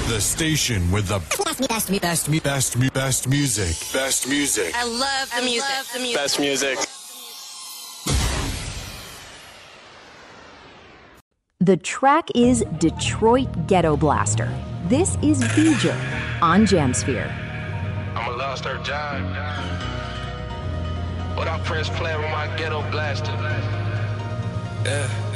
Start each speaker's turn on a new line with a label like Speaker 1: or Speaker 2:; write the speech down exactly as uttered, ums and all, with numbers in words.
Speaker 1: The station with the best, best, best, best, best, best music. Best music.
Speaker 2: I love the I music. Love the music.
Speaker 3: Best music.
Speaker 4: The track is Detroit Ghetto Blaster. This is Beeger on Jamsphere.
Speaker 5: I'm a lost her job. But I press play with my ghetto blaster. Yeah.